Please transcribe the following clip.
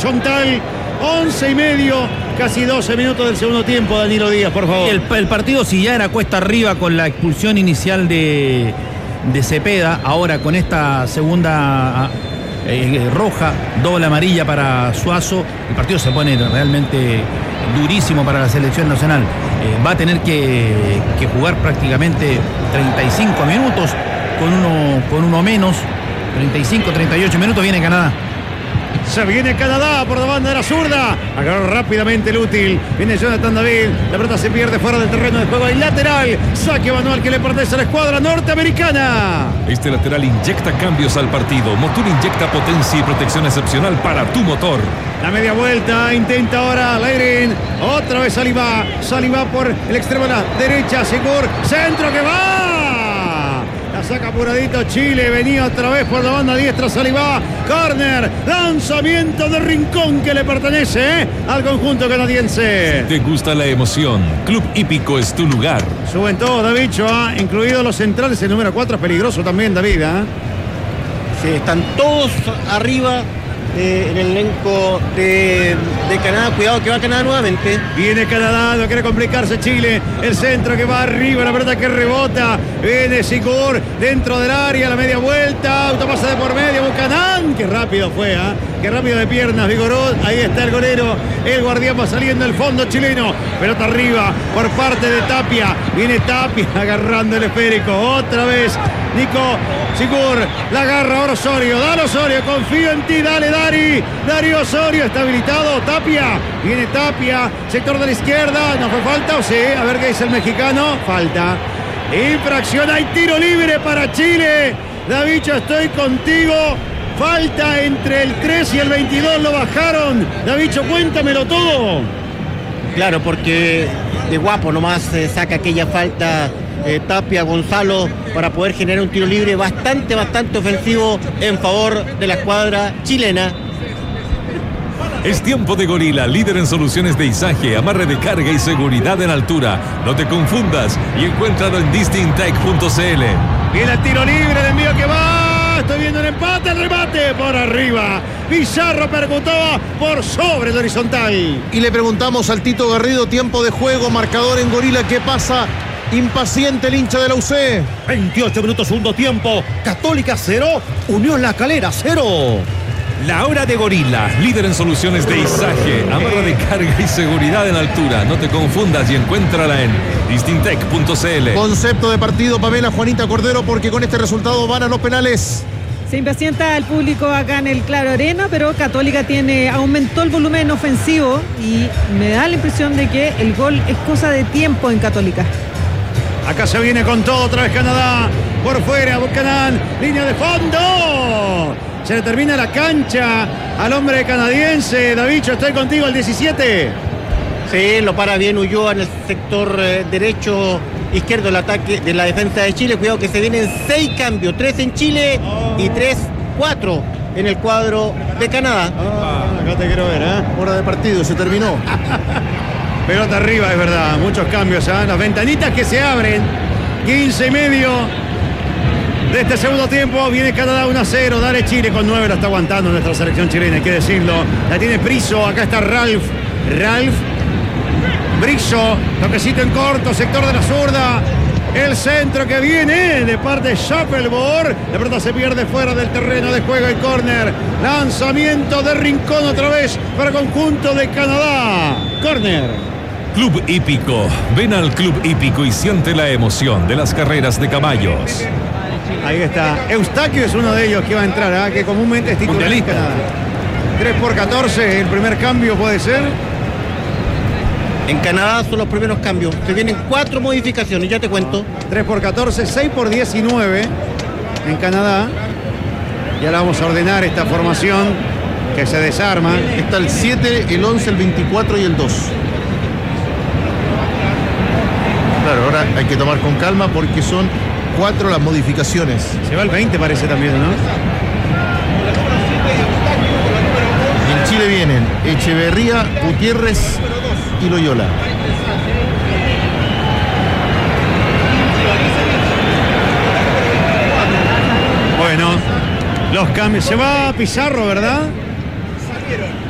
horizontal. 11:30, casi 12 minutos del segundo tiempo. Danilo Díaz, por favor. El partido, si ya era cuesta arriba con la expulsión inicial de Cepeda, ahora con esta segunda roja, doble amarilla para Suazo, el partido se pone realmente durísimo para la selección nacional. Va a tener que jugar prácticamente 35 minutos con uno menos. 35, 38 minutos. Viene Canadá. Se viene Canadá por la banda de la zurda. Agarró rápidamente el útil. Viene Jonathan David. La pelota se pierde fuera del terreno de juego. Hay lateral. Saque manual que le pertenece a la escuadra norteamericana. Este lateral inyecta cambios al partido. Motul inyecta potencia y protección excepcional para tu motor. La media vuelta. Intenta ahora Leirin. Otra vez Saliba. Saliba por el extremo de la derecha. Sigur. Centro que va. La saca apuradito Chile, venía otra vez por la banda diestra Saliba, córner, lanzamiento de Rincón que le pertenece al conjunto canadiense. ¿Te gusta la emoción? Club Hípico es tu lugar. Suben todos, David, incluidos los centrales, el número 4 es peligroso también, David. Sí, están todos arriba en el elenco de Canadá. Cuidado que va Canadá nuevamente. Viene Canadá, no quiere complicarse Chile. El centro que va arriba, la pelota que rebota. Viene Sigur dentro del área, la media vuelta. Autopase de por medio, Buchanan. Qué rápido fue, qué rápido de piernas, vigoroso. Ahí está el golero. El guardián va saliendo el fondo chileno. Pelota arriba por parte de Tapia. Viene Tapia agarrando el esférico. Otra vez Nico Sigur, la agarra ahora Osorio. Dale Osorio, confío en ti, dale Darío Osorio está habilitado. Tapia, viene Tapia, sector de la izquierda. ¿No fue falta o sí? A ver qué dice el mexicano. Falta. Infracción, hay tiro libre para Chile. Davicho, estoy contigo. Falta entre el 3 y el 22, lo bajaron. Davicho, cuéntamelo todo. Claro, porque de guapo nomás saca aquella falta Tapia Gonzalo para poder generar un tiro libre bastante ofensivo en favor de la escuadra chilena. Es tiempo de Gorila, líder en soluciones de izaje, amarre de carga y seguridad en altura. No te confundas y encuéntralo en distinttech.cl. Viene el tiro libre, el envío que va. Estoy viendo el empate, el remate por arriba. Pizarro percutaba por sobre el horizontal. Y le preguntamos al Tito Garrido, tiempo de juego, marcador en Gorila, ¿qué pasa? Impaciente el hincha de la UC. 28 minutos, segundo tiempo. Católica 0, Unión La Calera 0. La hora de Gorila, líder en soluciones de izaje, amarra de carga y seguridad en altura. No te confundas y encuéntrala en distinttech.cl. Concepto de partido, Pamela Juanita Cordero, porque con este resultado van a los penales. Se impacienta el público acá en el Claro Arena, pero Católica aumentó el volumen ofensivo y me da la impresión de que el gol es cosa de tiempo en Católica. Acá se viene con todo, otra vez Canadá, por fuera, Buchanan, línea de fondo. Se le termina la cancha al hombre canadiense. Davicho, estoy contigo, el 17. Sí, lo para bien Ulloa en el sector derecho, izquierdo del ataque de la defensa de Chile. Cuidado que se vienen 6 cambios, 3 en Chile y 4 en el cuadro de Canadá. Acá te quiero ver, Hora de partido, se terminó. Pelota arriba, es verdad, muchos cambios, las ventanitas que se abren. 15:30 de este segundo tiempo. Viene Canadá 1-0. Dale Chile con 9, la está aguantando nuestra selección chilena, hay que decirlo. La tiene Priso, acá está Ralph Brizo, toquecito en corto, sector de la zurda. El centro que viene de parte de Shuffleboard. La pelota se pierde fuera del terreno de juego, el córner. Lanzamiento de Rincón otra vez para el conjunto de Canadá. Córner. Club Hípico. Ven al Club Hípico y siente la emoción de las carreras de caballos. Ahí está. Eustaquio es uno de ellos que va a entrar, que comúnmente es titular en Canadá. 3x14, el primer cambio puede ser. En Canadá son los primeros cambios. Se vienen 4 modificaciones, ya te cuento. 3x14, 6x19 en Canadá. Y ahora vamos a ordenar esta formación que se desarma. Está el 7, el 11, el 24 y el 2. Claro, ahora hay que tomar con calma porque son 4 las modificaciones. Se va el 20 parece también, ¿no? En Chile vienen Echeverría, Gutiérrez y Loyola. Bueno, los cambios. Se va Pizarro, ¿verdad?